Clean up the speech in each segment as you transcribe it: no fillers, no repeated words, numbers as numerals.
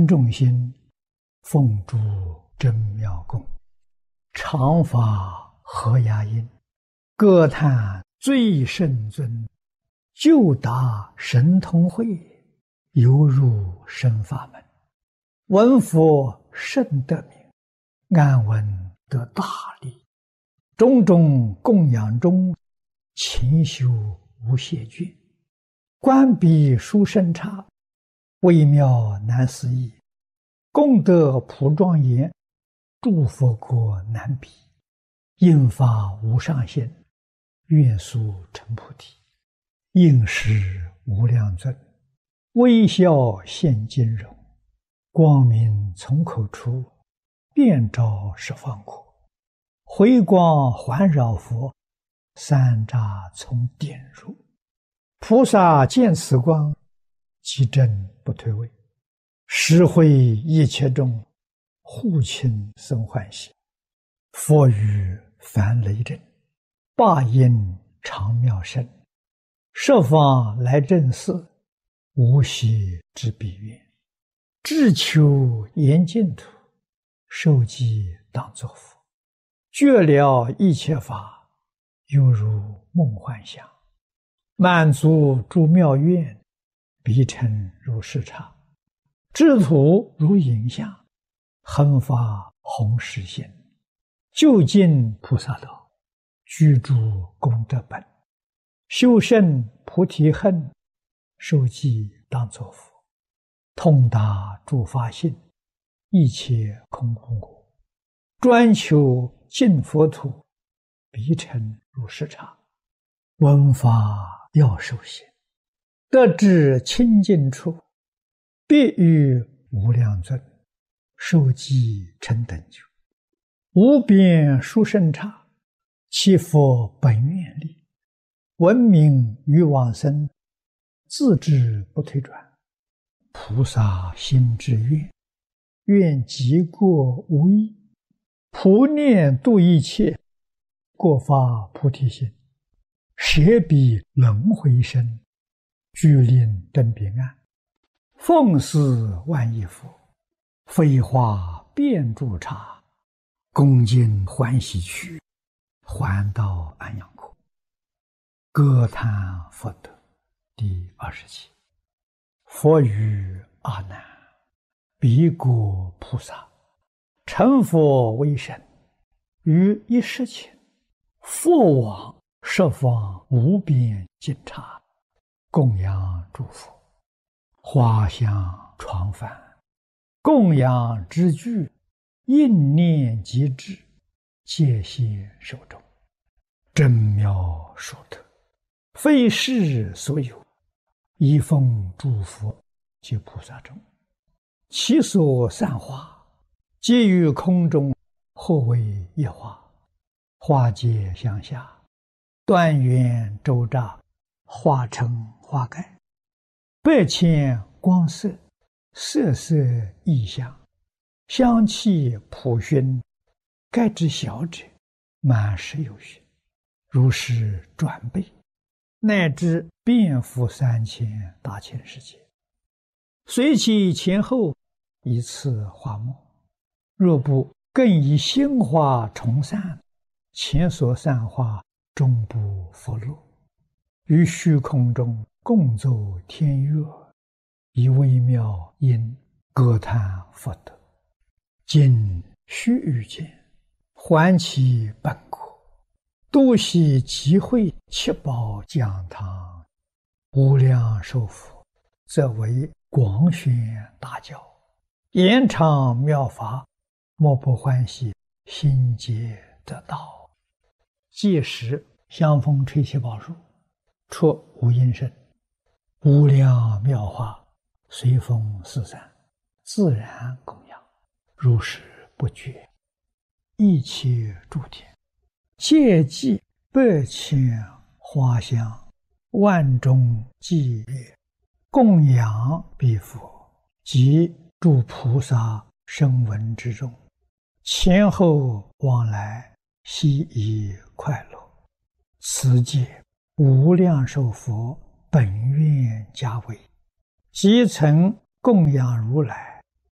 生众心，奉诸真妙供，常法合雅音，歌叹最圣尊，就达神通会，犹入深法门。闻佛甚得名，安闻得大利。种种供养中，勤修无懈倦。观彼殊胜刹，微妙难思议。功德普庄严，诸佛国难比。应发无上限，愿速成菩提。应时无量尊，微笑现金容。光明从口出，遍照十方国。回光环绕佛，三匝从点入。菩萨见此光，即正不退位。实会一切众，护亲生欢喜。佛语凡雷震，霸音常妙声。十方来正寺，无息之彼愿。志求严净土，受记当作佛。觉了一切法，犹如梦幻想。满足诸妙愿，彼尘如视察。智土如影像，恒发弘誓心。究竟菩萨道，居住功德本。修胜菩提恨，受记当作佛。通达诸法性，一切空空果。专求净佛土，彼尘如视察。闻法要受行，得至清净处，必遇无量尊，受记成等觉。无边殊胜刹，其佛本愿力。闻名于往生，自知不退转。菩萨心之愿，愿极过无异。普念度一切，过发菩提心。舍彼轮回身，具令登彼岸。奉祀万亿佛，飞花遍诸刹。恭敬欢喜去，还到安养国。歌叹佛德第27。佛语阿难：彼国菩萨，成佛为身，于一时前，佛往十方无边尽刹，供养诸佛。花香床幡，供养之具，应念即至，戒现手中。真妙殊特，非世所有。一奉诸佛及菩萨中，其所散花，皆于空中，或为一花。花结相下，端圆周匝，花成花盖。百千光色，色色异香，香气普熏。盖之小者，满室有余，如是转倍，乃至遍覆3000大千世界。随其前后，一次花末。若不更以新花重散，前所散花终不复落。于虚空中共奏天乐，以微妙音歌叹佛德。今须臾间，还其本国。多悉集会七宝讲堂，无量寿佛，则为广宣大教，延长妙法，莫不欢喜，心皆得道。届时香风吹气宝树，出无音声，无量妙法随风四散，自然供养，如是不绝。一切诸天，戒祭百千花香，万众伎乐，供养彼佛及诸菩萨声闻之中，前后往来，悉以快乐。此界无量寿佛本愿家为，即曾供养如来，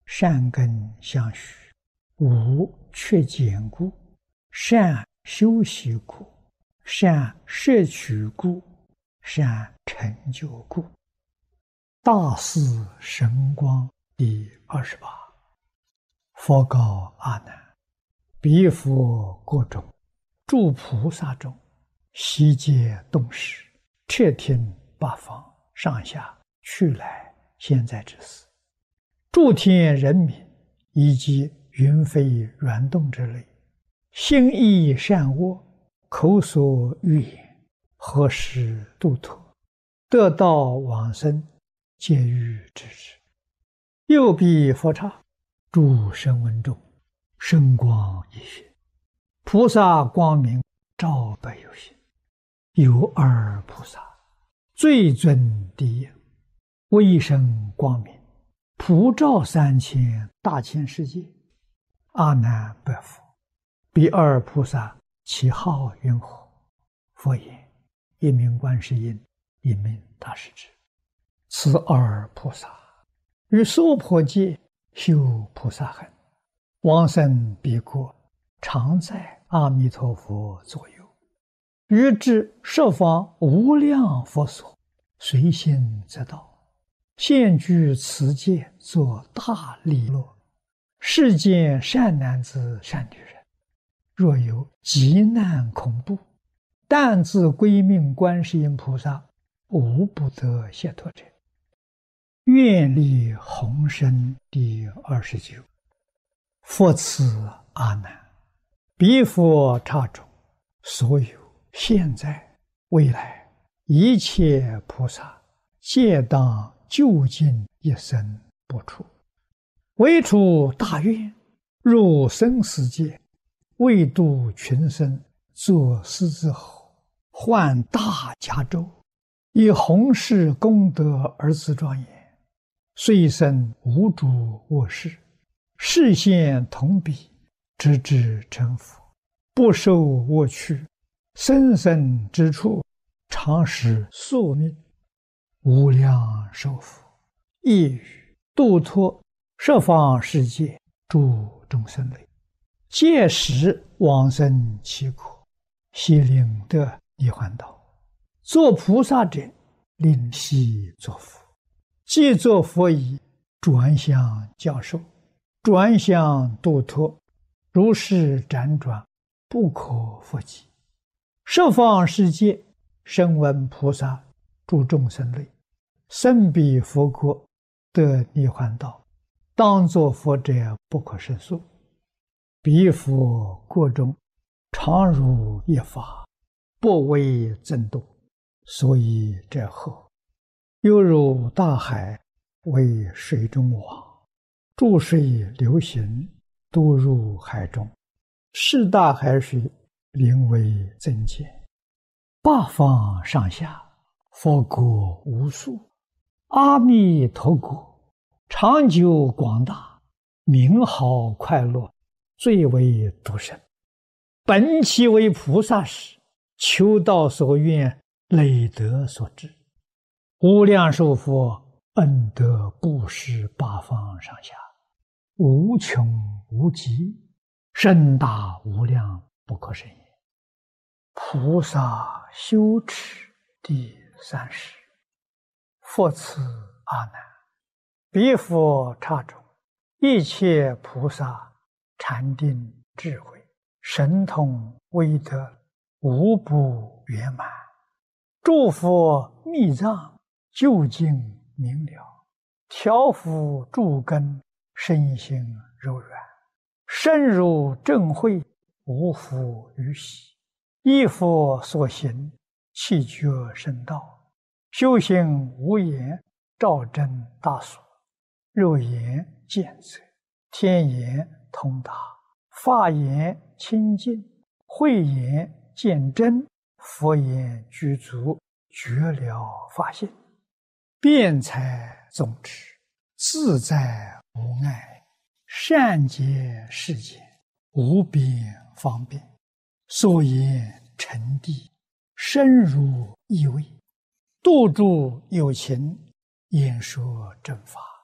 善根相续，无缺减故，善修习故，善摄取故，善成就故。大士神光第28。佛告阿难：彼佛国中，诸菩萨中，悉皆动识，彻听八方上下去来现在之事，诸天人民以及云飞软动之类，心意善恶，口所欲言，何时度脱，得道往生，皆欲知之。右彼佛刹，诸声闻中，圣光一现，菩萨光明照百有心。有二菩萨，最尊第一，威声光明，普照3000大千世界。阿难白佛：彼二菩萨其号云何？佛言：一名观世音，一名大势至。此二菩萨于娑婆界修菩萨行，往生彼国，常在阿弥陀佛左右，于至十方无量佛所，随心则到，现居此界，作大利乐。世间善男子善女人，若有急难恐怖，但自归命观世音菩萨，无不得解脱者。愿力宏深第29。佛此阿难：彼佛刹中，所有现在未来一切菩萨，皆当究竟一生不出，唯出大愿，入生死界，为度群生，作狮子吼，换大迦州，以弘誓功德而自庄严，虽生无诸恶事，示现同彼，直至成佛，不受恶趣，生生之处，常使宿命，无量寿福，亦于度脱十方世界诸众生类，届时往生其国，悉令得涅槃道。作菩萨者，令悉作佛。既作佛已，转向教授，转向度脱，如是辗转，不可复计。十方世界声闻菩萨诸众生类，生彼佛国，得涅槃道，当作佛者不可胜数。彼佛国中，常如一法，不为增度，所以者何？犹如大海，为水中网，注水流行，都入海中，是大海水，灵为增减。八方上下，佛国无数，阿弥陀国长久广大，名好快乐，最为独生。本其为菩萨时，求道所愿，累德所致，无量寿佛恩德布施八方上下，无穷无极，深大无量，不可胜也。菩萨修持第30。佛此阿难：彼佛刹中，一切菩萨禅定智慧神通威德，无不圆满。诸佛密藏究竟明了，调伏诸根，身心柔软，深入正慧，无复于喜。依佛所行，气觉深道，修行无言，照真大所，肉眼见则，天眼通达，法眼清净，慧眼见真，佛眼具足，觉了法性，辩才总持，自在无碍，善解世间，无边方便，所言沉谛，深入意味，度诸有情，演说正法。